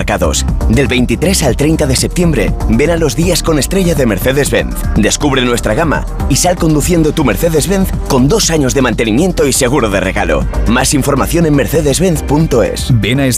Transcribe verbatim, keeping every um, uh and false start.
destacados. Del veintitrés al treinta de septiembre, ven a los días con estrella de Mercedes-Benz. Descubre nuestra gama y sal conduciendo tu Mercedes-Benz con dos años de mantenimiento y seguro de regalo. Más información en mercedes benz punto es. Ven a